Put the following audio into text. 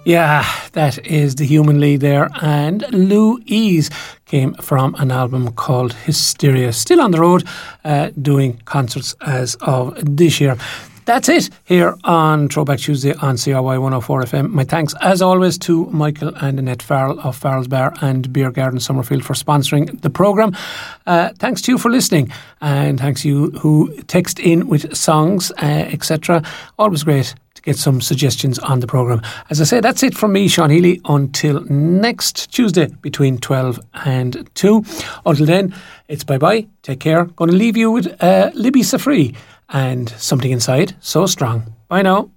Yeah, that is the Human League there. And Louise came from an album called Hysteria. Still on the road, doing concerts as of this year. That's it here on Throwback Tuesday on CRY 104 FM. My thanks, as always, to Michael and Annette Farrell of Farrell's Bar and Beer Garden Summerfield for sponsoring the programme. Thanks to you for listening, and thanks to you who text in with songs, etc. Always great to get some suggestions on the programme. As I say, that's it from me, Sean Healy, until next Tuesday between 12 and 2. Until then, it's bye-bye. Take care. Going to leave you with Libby Safree and Something Inside So Strong. Bye now.